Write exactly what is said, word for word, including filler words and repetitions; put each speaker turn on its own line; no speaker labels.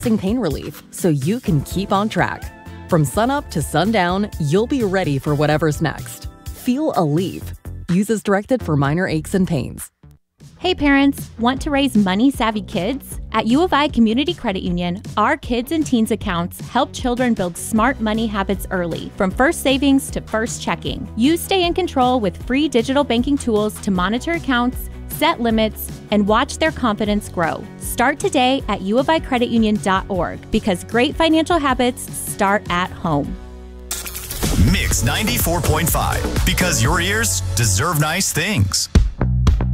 pain relief so you can keep on track. From sunup to sundown, you'll be ready for whatever's next. Feel Aleve. Use as directed for minor aches and pains.
Hey parents, want to raise money-savvy kids? At U of I Community Credit Union, our kids and teens accounts help children build smart money habits early, from first savings to first checking. You stay in control with free digital banking tools to monitor accounts, set limits, and watch their confidence grow. Start today at u of i credit union dot org because great financial habits start at home.
Mix ninety-four point five, because your ears deserve nice things.